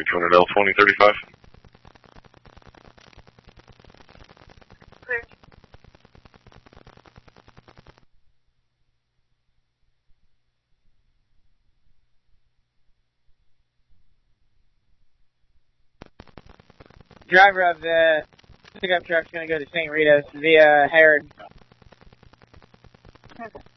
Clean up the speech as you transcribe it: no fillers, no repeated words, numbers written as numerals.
3200L 2035. Clear. Driver of the pickup truck's going to go to St. Rita's via Herod. Okay.